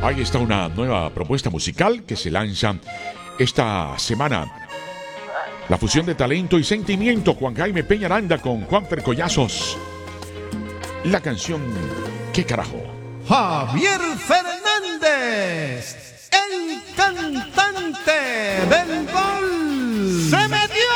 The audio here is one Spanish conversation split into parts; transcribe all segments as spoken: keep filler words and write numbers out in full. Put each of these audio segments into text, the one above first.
Ahí está una nueva propuesta musical que se lanza esta semana. La fusión de talento y sentimiento, Juan Jaime Peñaranda con Juanfer Collazos. La canción ¿Qué carajo? Javier Fernández, el cantante del gol. ¡Se metió!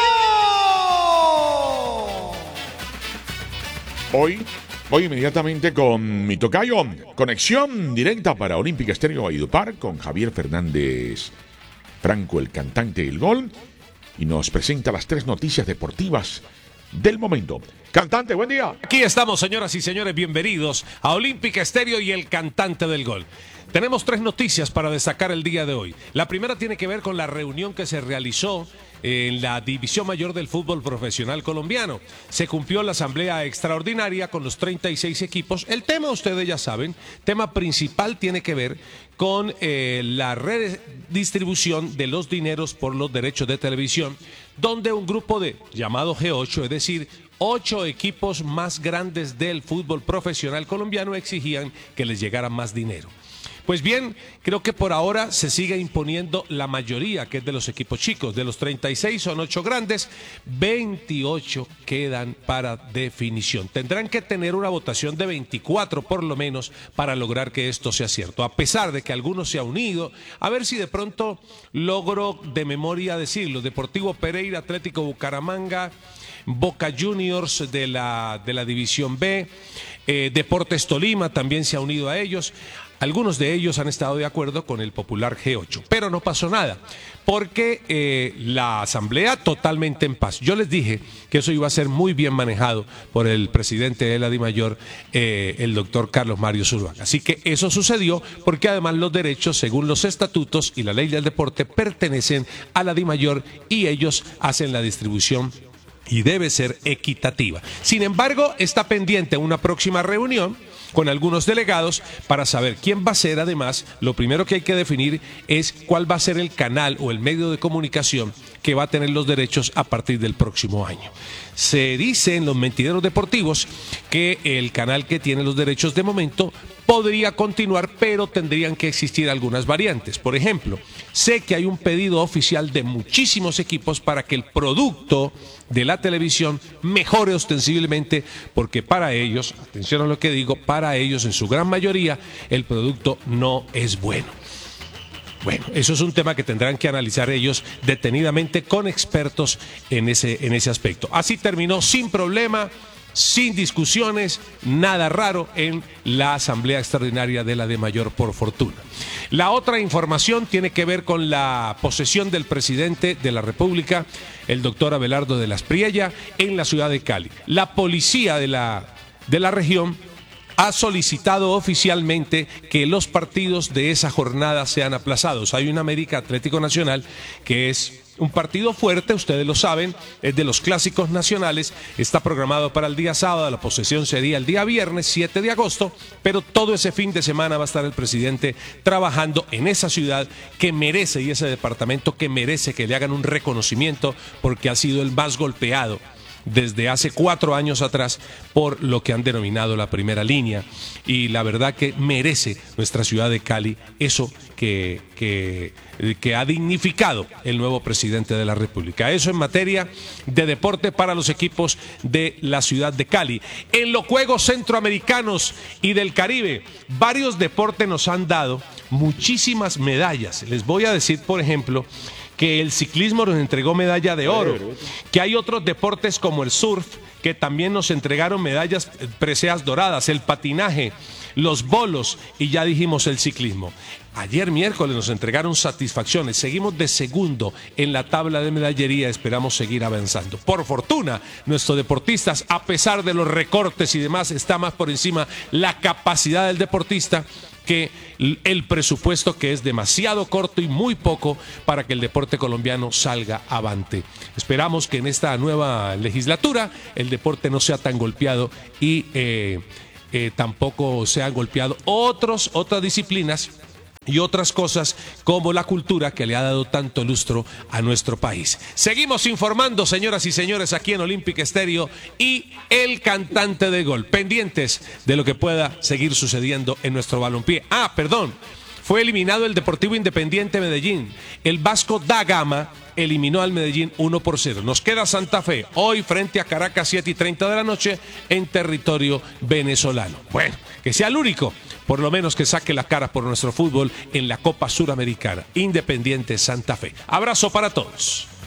Hoy voy inmediatamente con mi tocayo. Conexión directa para Olímpica Estéreo Valledupar con Javier Fernández Franco, el cantante del gol. Y nos presenta las tres noticias deportivas del momento. Cantante, buen día. Aquí estamos, señoras y señores, bienvenidos a Olímpica Estéreo y el cantante del gol. Tenemos tres noticias para destacar el día de hoy. La primera tiene que ver con la reunión que se realizó en la División Mayor del Fútbol Profesional Colombiano. Se cumplió la asamblea extraordinaria con los treinta y seis equipos. El tema, ustedes ya saben, tema principal tiene que ver con eh, la redistribución de los dineros por los derechos de televisión, donde un grupo de, llamado G ocho, es decir, ocho equipos más grandes del fútbol profesional colombiano, exigían que les llegara más dinero. Pues bien, creo que por ahora se sigue imponiendo la mayoría, que es de los equipos chicos. De los treinta y seis son ocho grandes, veintiocho quedan para definición. Tendrán que tener una votación de veinticuatro por lo menos para lograr que esto sea cierto. A pesar de que algunos se han unido, a ver si de pronto logro de memoria decirlo. Deportivo Pereira, Atlético Bucaramanga, Boca Juniors de la, de la División B, eh, Deportes Tolima también se ha unido a ellos. Algunos de ellos han estado de acuerdo con el popular G ocho, pero no pasó nada, porque eh, la asamblea totalmente en paz. Yo les dije que eso iba a ser muy bien manejado por el presidente de la DIMAYOR, eh, el doctor Carlos Mario Zuluaga. Así que eso sucedió porque además los derechos, según los estatutos y la ley del deporte, pertenecen a la DIMAYOR y ellos hacen la distribución y debe ser equitativa. Sin embargo, está pendiente una próxima reunión con algunos delegados para saber quién va a ser. Además, lo primero que hay que definir es cuál va a ser el canal o el medio de comunicación que va a tener los derechos a partir del próximo año. Se dice en los mentideros deportivos que el canal que tiene los derechos de momento podría continuar, pero tendrían que existir algunas variantes. Por ejemplo, sé que hay un pedido oficial de muchísimos equipos para que el producto de la televisión mejore ostensiblemente, porque para ellos, atención a lo que digo, para ellos en su gran mayoría el producto no es bueno. Bueno, eso es un tema que tendrán que analizar ellos detenidamente con expertos en ese, en ese aspecto. Así terminó sin problema, sin discusiones, nada raro en la asamblea extraordinaria de la DIMAYOR, por fortuna. La otra información tiene que ver con la posesión del presidente de la República, el doctor Abelardo de las Priella, en la ciudad de Cali. La policía de la, de la región ha solicitado oficialmente que los partidos de esa jornada sean aplazados. Hay un América Atlético Nacional que es un partido fuerte, ustedes lo saben, es de los clásicos nacionales, está programado para el día sábado, la posesión sería el día viernes siete de agosto, pero todo ese fin de semana va a estar el presidente trabajando en esa ciudad que merece, y ese departamento que merece que le hagan un reconocimiento porque ha sido el más golpeado desde hace cuatro años atrás por lo que han denominado la primera línea, y la verdad que merece nuestra ciudad de Cali eso que, que, que ha dignificado el nuevo presidente de la República. Eso en materia de deporte para los equipos de la ciudad de Cali. En los Juegos Centroamericanos y del Caribe, varios deportes nos han dado muchísimas medallas. Les voy a decir, por ejemplo, que el ciclismo nos entregó medalla de oro, que hay otros deportes como el surf que también nos entregaron medallas preseas doradas, el patinaje, los bolos y ya dijimos el ciclismo. Ayer miércoles nos entregaron satisfacciones, seguimos de segundo en la tabla de medallería, esperamos seguir avanzando. Por fortuna, nuestros deportistas, a pesar de los recortes y demás, está más por encima la capacidad del deportista que el presupuesto, que es demasiado corto y muy poco para que el deporte colombiano salga avante. Esperamos que en esta nueva legislatura el deporte no sea tan golpeado y eh, eh, tampoco sean golpeado otros, otras disciplinas y otras cosas como la cultura que le ha dado tanto lustro a nuestro país. Seguimos informando, señoras y señores, aquí en Olímpica Estéreo y el cantante de gol, pendientes de lo que pueda seguir sucediendo en nuestro balompié. Ah, perdón. fue eliminado el Deportivo Independiente Medellín. El Vasco da Gama eliminó al Medellín uno por cero. Nos queda Santa Fe hoy frente a Caracas, siete y treinta de la noche en territorio venezolano. Bueno, que sea el único, por lo menos que saque la cara por nuestro fútbol en la Copa Suramericana. Independiente Santa Fe. Abrazo para todos.